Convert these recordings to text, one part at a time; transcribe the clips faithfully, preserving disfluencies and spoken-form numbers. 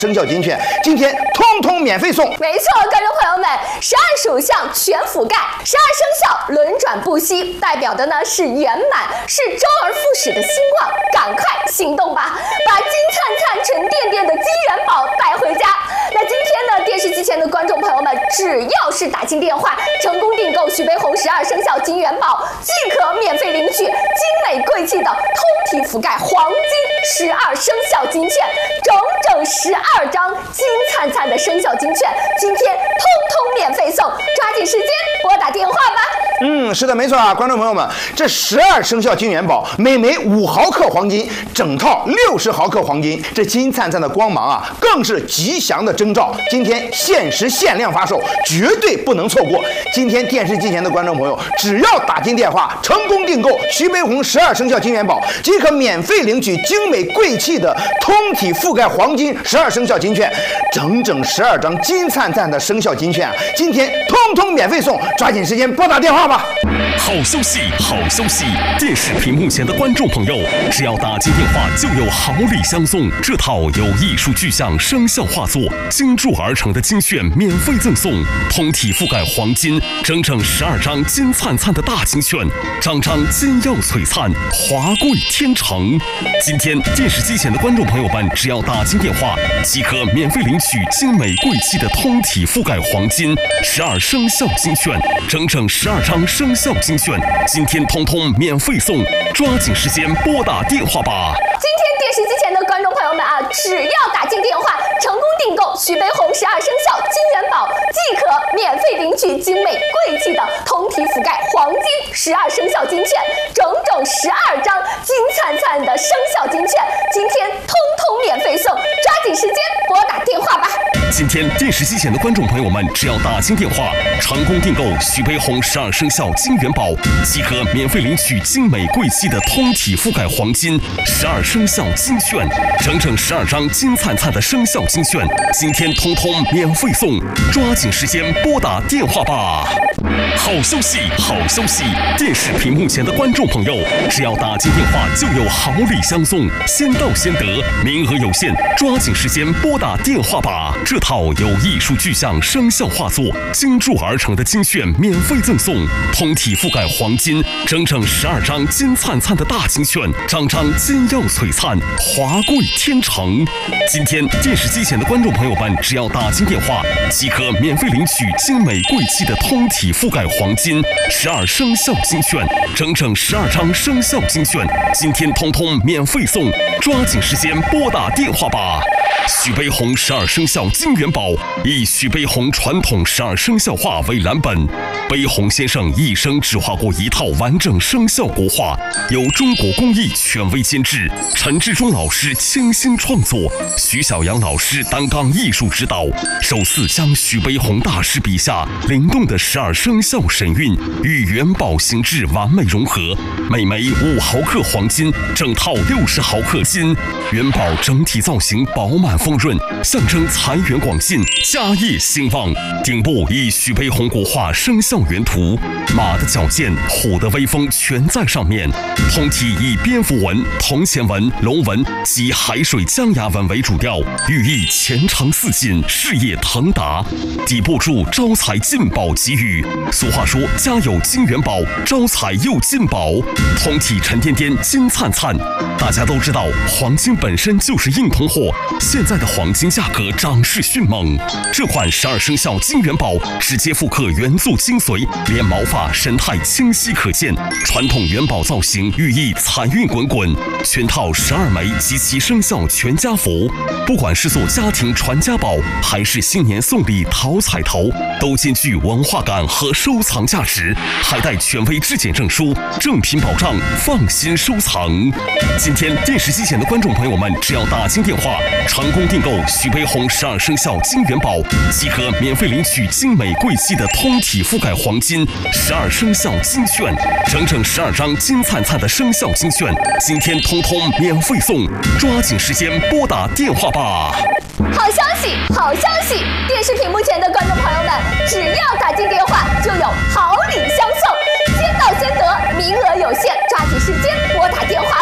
生肖金券，今天通通免费送。 没错，观众朋友们，十二属相全覆盖，十二生肖轮转不息，代表的呢是圆满，是周而复始的兴旺。赶快行动吧，把金灿灿、沉甸甸的金元宝带回家。那今天呢，电视机前的观众朋友们，只要是打进电话，成功订购徐悲鸿十二生肖金元宝，即可免费领取精美贵气的通体覆盖黄金十二生肖金券，整整十二张金灿灿的生肖金券，今天通通免费送，抓紧时间拨打电话吧。 嗯，是的，没错啊，观众朋友们，这十二生肖金元宝，每枚五毫克黄金，整套六十毫克黄金，这金灿灿的光芒啊，更是吉祥的征兆。今天限时限量发售，绝对不能错过。今天电视机前的观众朋友，只要打进电话，成功订购徐悲鸿十二生肖金元宝，即可免费领取精美贵气的通体覆盖黄金十二生肖金券，整整十二张金灿灿的生肖金券啊，今天通通免费送，抓紧时间拨打电话吧。 好消息，好消息！电视屏幕前的观众朋友，只要打进电话，就有好礼相送。这套由艺术具象生肖画作精铸而成的金券免费赠送，通体覆盖黄金，整整十二张金灿灿的大金券，张张金耀璀璨，华贵天成。今天电视机前的观众朋友们，只要打进电话，即可免费领取精美贵气的通体覆盖黄金十二生肖金券，整整十二张生肖金券，今天通通免费送，抓紧时间拨打电话吧。 今天电视机前的观众朋友们啊，只要打进电话，成功订购徐悲鸿十二生肖金元宝，即可免费领取精美贵气的通体覆盖黄金十二生肖金券，整整十二张金灿灿的生肖金券，今天通通免费送，抓紧时间拨打电话吧。 今天电视机前的观众朋友们，只要打进电话，成功订购徐悲鸿十二生肖金元宝，即可免费领取精美贵气的通体覆盖黄金十二生肖金券，整整十二张金灿灿的生肖金券，今天通通免费送，抓紧时间拨打电话吧。好消息，好消息！电视屏幕前的观众朋友，只要打进电话，就有好礼相送，先到先得，名额有限，抓紧时间拨打电话吧。这套由艺术具象生肖画作精铸而成的金券免费赠送，通体覆盖黄金，整整十二张金灿灿的大金券，张张金耀璀璨，华贵天成。今天电视机前的观众朋友们，只要打进电话，即可免费领取精美贵气的通体覆盖黄金十二生肖金券，整整十二张生肖金券，今天通通免费送，抓紧时间拨打电话吧。徐悲鸿十二生肖金元宝以徐悲鸿传统十二生肖画为蓝本，悲鸿先生一生只画过一套完整生肖国画，由中国工艺权威监制，陈志忠老师倾心创作，徐小阳老师担纲艺术指导，首次将徐悲鸿大师笔下灵动的十二生肖神韵与元宝形制完美融合，每枚五毫克黄金，整套六十毫克金，元宝整体造型饱满丰润，象征财源广进，家业兴旺。顶部以徐悲鸿国画生肖原图，马的矫健，虎的威风全在上面。通体以蝙蝠纹、铜钱纹、龙纹及海水江崖纹为主调，寓意前程似锦，事业腾达。底部注招财进宝吉语，俗话说家有金元宝，招财又进宝。通体沉甸甸，金灿灿。大家都知道，黄金本身就是硬通货，现在的黄金价格涨势迅猛。这款十二生肖金元宝直接复刻原作精髓，连毛发神态清晰可见，传统元宝造型寓意财运滚滚。全套十二枚及其生肖全家福，不管是做家庭传家宝，还是新年送礼讨彩头，都兼具文化感和收藏价值，还带权威质检证书，正品保障，放心收藏。今天电视机前的观众朋友们，只要打进电话，成功订购徐悲鸿十二生肖金元宝，即可免费领取精美贵气的通体覆盖黄金十二生肖金券，整整十二张金灿灿的生肖金券，今天通通免费送，抓紧时间拨打电话吧。 好消息，好消息！电视屏幕前的观众朋友们，只要打进电话，就有好礼相送，先到先得，名额有限，抓紧时间拨打电话吧。 这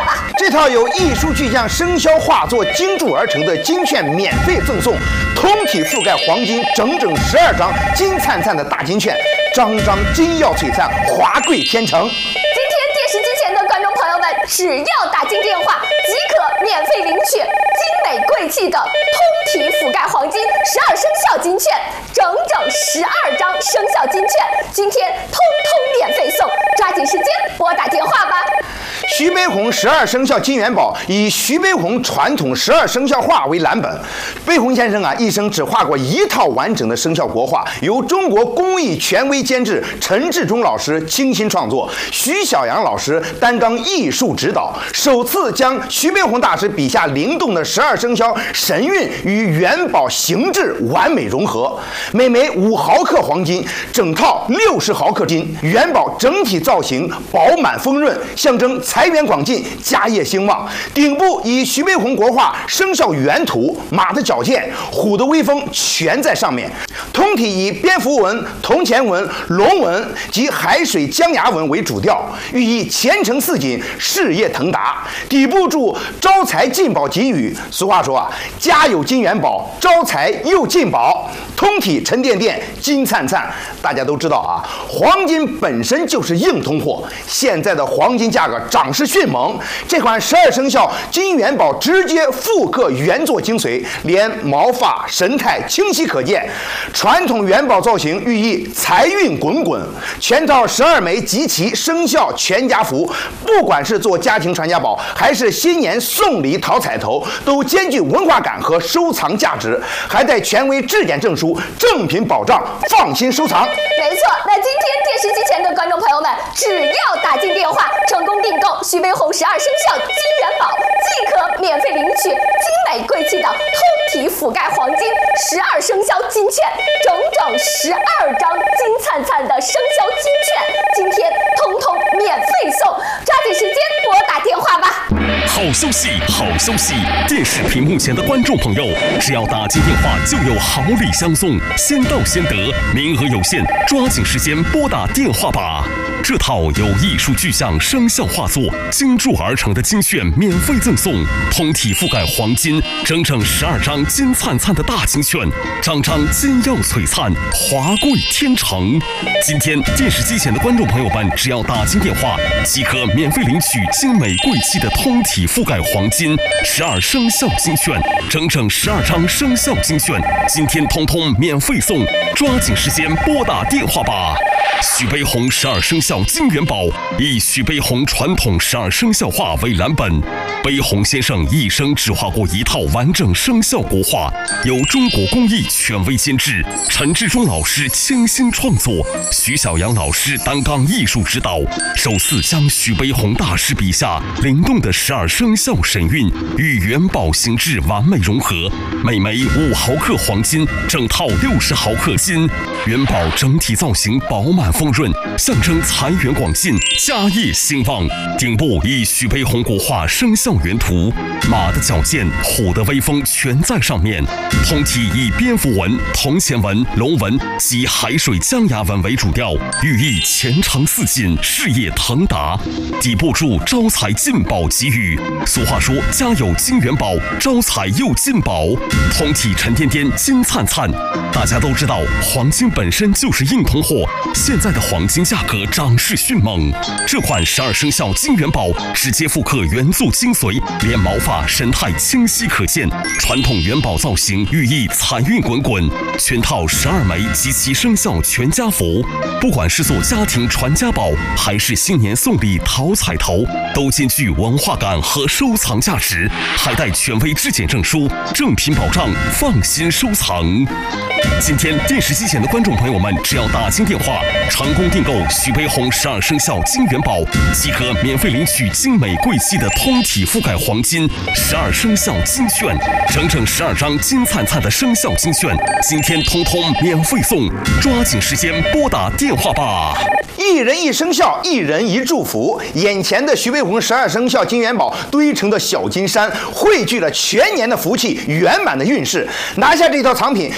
这套由艺术巨匠生肖画作精铸而成的金券免费赠送，通体覆盖黄金整整十二张金灿灿的大金券，张张金耀璀璨，华贵天成。 今天电视机前的观众朋友们，只要打进电话即可免费领取精美贵气的通体覆盖黄金十二生肖金券，整整十二张生肖金券，今天通通免费送，抓紧时间拨打电话吧。 徐悲鸿十二生肖金元宝以徐悲鸿传统十二生肖画为蓝本。悲鸿先生啊，一生只画过一套完整的生肖国画，由中国工艺权威监制陈志忠老师倾心创作，徐小阳老师担当艺术指导，首次将徐悲鸿大师笔下灵动的十二生肖神韵与元宝形制完美融合。每枚五毫克黄金，整套六十毫克金，元宝整体造型饱满丰润，象征财源广进，家业兴旺。顶部以徐悲鸿国画生肖原图，马的矫健，虎的威风全在上面。通体以蝙蝠纹、铜钱纹、龙纹及海水江崖纹为主调，寓意前程似锦，事业腾达。底部注招财进宝吉语。俗话说啊，家有金元宝，招财又进宝。通体沉甸甸，金灿灿。大家都知道啊，黄金本身就是硬通货，现在的黄金价格涨势迅猛。这款十二生肖金元宝直接复刻原作精髓，连毛发神态清晰可见。传统元宝造型寓意财运滚滚，全套十二枚集齐生肖全家福，不管是做家庭传家宝，还是新年送礼讨彩头，都兼具文化感和收藏价值，还带权威质检证书，正品保障，放心收藏。 没错，那今天电视机前的观众朋友们，只要打进电话成功订购徐悲鸿十二生肖金元宝，即可免费领取精美贵气的通体覆盖黄金十二生肖金券，整整十二张金灿灿的生肖金券，今天通通免费送，抓紧时间拨打电话吧。 好消息，好消息！电视屏幕前的观众朋友，只要打进电话就有好礼相送，先到先得，名额有限，抓紧时间拨打电话吧。这套由艺术巨匠生肖画作精铸而成的金券免费赠送，通体覆盖黄金，整整十二张金灿灿的大金券，张张金耀璀璨，华贵天成。今天电视机前的观众朋友们，只要打进电话即可免费领取精美贵气的通体覆盖黄金十二生肖金券，整整十二张生肖金券，今天通通免费送，抓紧时间拨打电话吧。徐悲鸿十二生肖金元宝以徐悲鸿传统十二生肖画为蓝本，悲鸿先生一生只画过一套完整生肖国画，由中国工艺权威监制陈志忠老师倾心创作，徐小阳老师担纲艺术指导，首次将徐悲鸿大师笔下灵动的十二生肖神韵与元宝形制完美融合。每枚五毫克黄金，整套六十毫克金，元宝整体造型饱满丰润，象征财源广进，家业兴旺。顶部以徐悲鸿国画生肖原图，马的矫健，虎的威风全在上面。通体以蝙蝠纹、铜钱纹、龙纹及海水江崖纹为主调，寓意前程似锦，事业腾达。底部注招财进宝吉语。俗话说，家有金元宝，招财又进宝。通体沉甸甸，金灿灿。大家都知道，黄金本身就是硬通货，现在的黄金价格涨势迅猛。这款十二生肖金元宝直接复刻原作精髓，连毛发神态清晰可见。传统元宝造型寓意财运滚滚，全套十二枚集齐生肖全家福，不管是做家庭传家宝，还是新年送礼讨彩头，都兼具文化感和收藏价值，还带权威质检证书，正品保障，放心收藏。今天电视机前的观众朋友们，只要打进电话成功订购徐悲鸿十二生肖金元宝，即可免费领取精美贵气的通体覆盖黄金十二生肖金券，整整十二张金灿灿的生肖金券，今天通通免费送，抓紧时间拨打电话吧。 一人一生肖，一人一祝福。眼前的徐悲鸿十二生肖金元宝堆成的小金山，汇聚了全年的福气，圆满的运势。拿下这套藏品，就是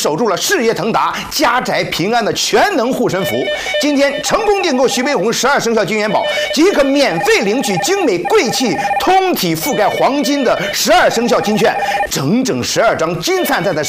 守住了事业腾达、家宅平安的全能护身符。今天成功订购徐悲鸿十二生肖金元宝，即可免费领取精美贵气、通体覆盖黄金的十二生肖金券，整整十二张金灿灿的